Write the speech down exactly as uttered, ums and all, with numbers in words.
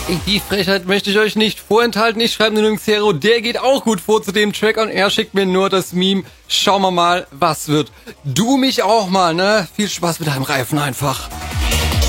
Die Frechheit möchte ich euch nicht vorenthalten. Ich schreibe nur Xero, der geht auch gut vor zu dem Track und er schickt mir nur das Meme. Schauen wir mal, was wird. Du mich auch mal, ne? Viel Spaß mit deinem Reifen einfach.